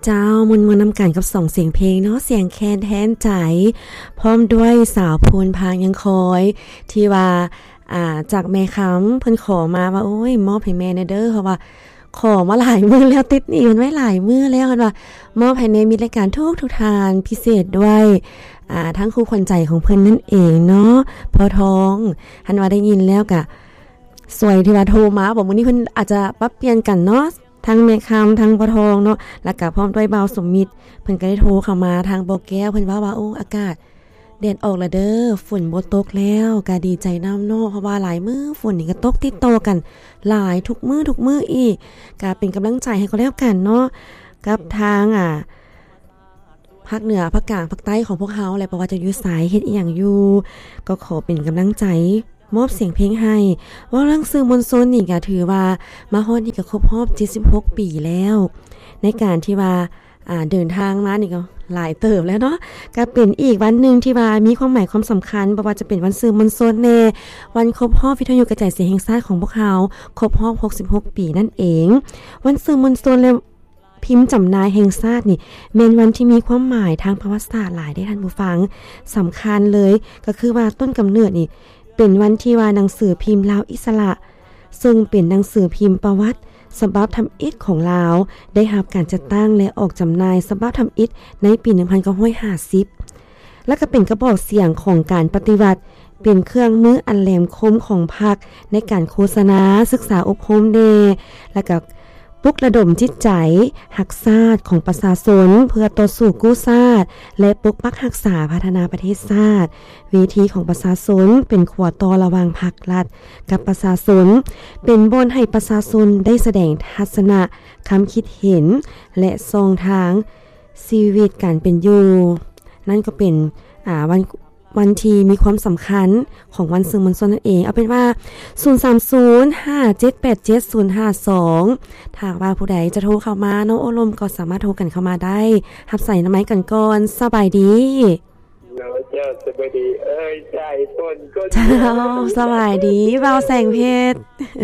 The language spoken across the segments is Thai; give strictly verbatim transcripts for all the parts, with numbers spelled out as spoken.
เจ้ามนมนนำกันกับสองเสียงเพลงเนาะเสียงแคนแทนใจพร้อมด้วยสาวพูนพางยังคอยที่ว่าอ่าจากแม่คำเพิ่นขอมาว่าโอ้ยมอบให้แม่แน่เด้อเพราะว่าขอมาหลายมื้อแล้วติดหนี้มันไว้หลายมื้อแล้วกันว่ามอบให้แม่มีรายการทุกทุกทานพิเศษด้วยอ่าทั้งคู่คนใจของเพิ่นนั่นเองเนาะพอทองหันว่าได้ยินแล้วก็สวยที่ว่าโทรมาบอกมื้อนี้เพิ่นอาจจะปรับเปลี่ยนกันเนาะทั้งแม่คำทั้งปอทองเนาะแล้วก็พร้อมด้วยเบาสมมิตรเพิ่นก็ได้โทรเข้ามาทางโบแก้วเพิ่นว่าว่าโอ้อากาศแดดออกแล้วเด้อฝนบ่ตกแล้วก็ดีใจนำเนาะเพราะว่าหลายมื้อฝนนี่ก็ตกติดต่อกันหลายทุกมื้อทุกมื้ออีกก็เป็นกำลังใจให้เขาแล้วกันเนาะกับทางอ่ะภาคเหนือภาคกลางภาคใต้ของพวกเฮาแหละบ่ว่าจะอยู่ไสเฮ็ดอีหยังอยู่ก็ขอเป็นกำลังใจมอบเสียงเพลงให้ว่าเรื่องสื่อมวลชนนี่ก็ถือว่ามาฮอดนี่ก็ครบรอบเจ็ดสิบหกปีแล้วในการที่ว่าอ่าเดินทางมานี่ก็หลายเติบแล้วเนาะก็เป็นอีกวันนึงที่ว่ามีความหมายความสำคัญบ่ว่าจะเป็นวันสื่อมวลชนแน่วันครบรอบวิทยุกระจายเสียงแห่งชาติของพวกเฮาครบรอบหกสิบหกปีนั่นเองวันสื่อมวลชนและพิมพ์จำหน่ายแห่งชาตินี่เป็นวันที่มีความหมายทางประวัติศาสตร์หลายได้ท่านผู้ฟังสำคัญเลยก็คือว่าต้นกำเนิดนี่เป็นวันที่ว่าหนังสือพิมพ์ลาวอิสระซึ่งเป็นหนังสือพิมพ์ประวัติฉบับทำอิฐของลาวได้รับการจัดตั้งและออกจำหน่ายฉบับทำอิฐในปีหนึ่งพันเก้าร้อยห้าสิบและก็เป็นกระบอกเสียงของการปฏิวัติเป็นเครื่องมืออันแหลมคมของพรรคในการโฆษณาศึกษาอบรมเดและก็ปลุกระดมจิตใจหักชาติของประชาชนเพื่อต่อสู้กู้ชาติและปกปักรักษาพัฒนาประเทศชาติเวทีของประชาชนเป็นขวต่อระหว่างพรรครัฐกับประชาชนเป็นบนให้ประชาชนได้แสดงทัศนะคำคิดเห็นและทรงทางชีวิตการเป็นอยู่นั่นก็เป็นอ่าวันวันที่มีความสำคัญของวันสื่อมวลชนนั่นเองเอาเป็นว่าศูนย์ สาม ศูนย์ ห้า เจ็ด แปด เจ็ด ศูนย์ ห้า สองถ้าว่าผู้ใดจะโทรเข้ามาน้องโอลมก็สามารถโทรกันเข้ามาได้รับใส่น้ำไม้กันก่อนสบายดีเนาะเจ้าสบายดีเอ้ยใจต้นก็เจ้าสบายดีเบาแสงเพชร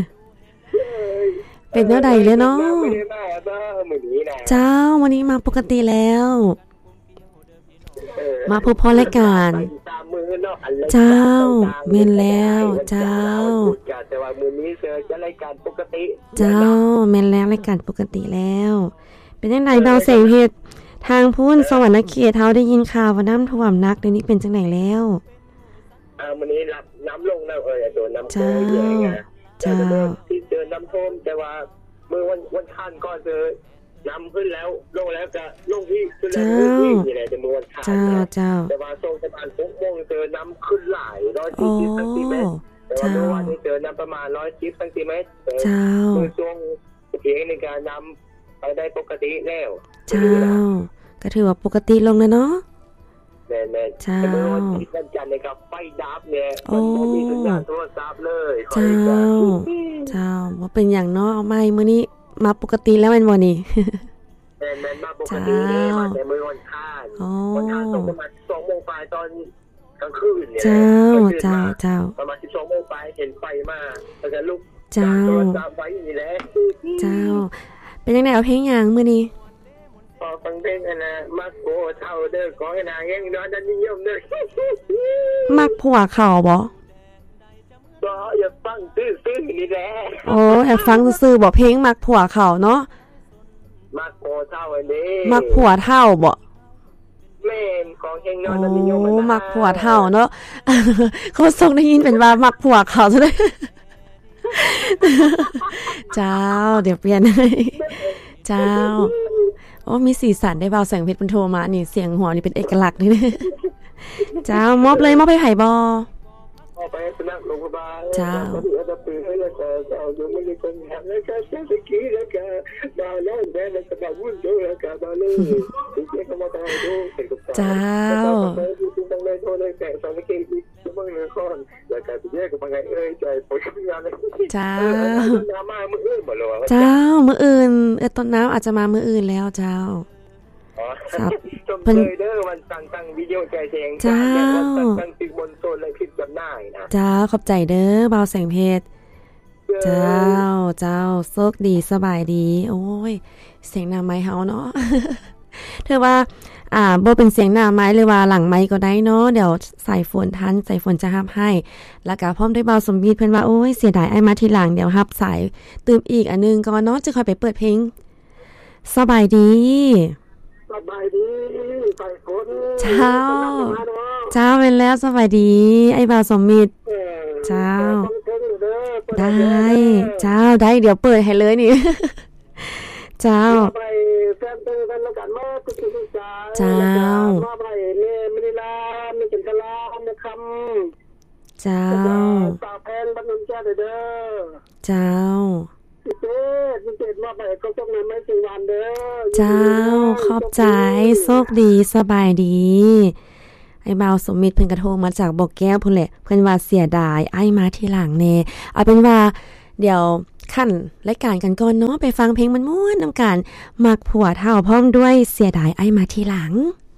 เป็นเท่าใดเลยเนาะเจ้าวันนี้มาปกติแล้วมาพบพอรายการเจ้าแม่นแล้วเจ้าแต่ว่ามื้อนี้เจอจะรายการปกติเจ้าแม่นแล้วรายการปกติแล้วเป็นจังได๋ดาวแสงเพชรทางพูนสวรรค์เขตเฮาได้ยินข่าวว่าน้ำท่วมหนักเดี๋ยวนี้เป็นจังได๋แล้วอ่ามื้อนี้รับน้ำลงแล้วเอ้ยโดนน้ำท่วมเยอะไงเจ้าที่เจอน้ำท่วมแต่ว่ามื้อวันวันคันก็เจอนำขึ้นแล้วลงแล้วจะลงที่ขึ้นแล้วที่นี่แหละจำนวนขาดแต่ว่าทรงประมาณหกโมงเจอน้ำขึ้นหลายร้อยสี่สิบเซนติเมตรแต่ว่าเมื่อวานนี้เจอน้ำประมาณร้อยสิบเซนติเมตรคือช่วงเพียงในการนำไปได้ปกติแล้วเจ้าก็ถือว่าปกติลงแล้วเนาะแม่แม่เจ้าวันจันทร์นะครับไฟดับเนี่ยมันมีสัญญาณโทรศัพท์เลยเจ้าเจ้าว่าเป็นอย่างเนาะเอาไม่มื้อนี้มาปกติแล้วแม่นบ่นี่แม่นๆมาปกตินี่มาแต่มื้อวันค้านวันค้านตรงประมาณ สองโมง ปลายตอนกลางคืนเนี่ยเจ้าเจ้าเจ้าประมาณ สิบสองโมง ปลายเห็นไฟมาแล้วก็ลุกเจ้าตามไฟนี่แหละเจ้าเป็นจังได๋เอาเพลงหยังมื้อนี้พอฟังเพลงอันน่ะมักโกเท่าเด้อขอให้นางแห่งนอนดันนิยมเด้อมักผัวเขาบ่ก็อย่าฟังซื่อๆนี่แหละโอ้อยากฟังซื่อๆบ่เพลงมักผัวเขาเนาะมักโกเท่าอันนี้มักผัวเท่าบ่แม่นของแห่งนอนดันนิยมโอ้มักผัวเท่าเนาะเขาส่งได้ยินเป็นว่ามักผัวเขาซะเลยเจ้าเดี๋ยวเปลี่ยนให้เจ้าโอ้มีสีสันได้เบาแสงเพชรเป็นโทรมานี่เสียงหัวนี่เป็นเอกลักษณ์นี่เจ้ามอบเลยมอบไปไผบ่เอาไปสนักโรงพยาบาลเจ้าจะปืนแล้วก็เอาอยู่ไม่ได้คนแหบแล้วก็เศรษฐกิจแล้วก็ดาวแล้วแม่แล้วก็ดาววุ่นด้วยแล้วก็ดาวเลยที่เกี่ยวกับมาตายดูเป็นกับเจ้าต้องเลยโทษเลยแต่สองเกมที่เมืองนครแล้วก็แยกกับไงเอ้ยใจปวดงานเลยเจ้าน้ำมามื้ออื่นบ่ล่ะเจ้ามื้ออื่นเออต้นน้ำอาจจะมามื้ออื่นแล้วเจ้าครับเพิ่นเด้อวันตั้งๆวิดีโอใจแสงจ้าตั้งติดบนโซนและคลิปจำได้นะจ้าขอบใจเด้อบ่าวแสงเพชรเจ้าเจ้าโชคดีสบายดีโอ้ยเสียงหน้าไม้เฮาเนาะ เธอว่าอ่าบ่เป็นเสียงหน้าไม้หรือว่าหลังไม้ก็ได้เนาะเดี๋ยวใส่ฝนทันใส่ฝนจะรับให้แล้วก็พร้อมด้วยเบาสมบีดเพิ่นว่าโอ้ยเสียดายไอ้มาทีหลังเดี๋ยวรับสายตื่มอีกอันนึงก่อนเนาะจะค่อยไปเปิดเพลงสบายดีสบายดีใส่ฝนเจ้าเจ้าเป็นแล้วสบายดีไอ้เบาสมบีดเจ้าได้เจ้าได้เดี๋ยวเปิดให้เลยนี่เจ้าไปแฟนตัวกันแล้วกันมาตุ๊กตุ๊กจ้าเจ้ามาไปเมมริลามีกินกะลามีคำเจ้าตาแพนบ้านนนแก้เด้อเจ้าพิเศษพิเศษมาไปก็ต้องมาไม่ถึงวันเด้อเจ้าขอบใจโชคดีสบายดีไอ้บ่าวสมมิตรเพิ่นกระโทรมาจากบอกแก้วพุ่นแหละเพิ่นว่าเสียดายไอ้มาทีหลังแน่เอาเป็นว่าเดี๋ยวขั้นรายการกันก่อนเนาะไปฟังเพลงมันม่วนนำกันมักผัวเฒ่าพร้อมด้วยเสียดายไอ้มาทีหลัง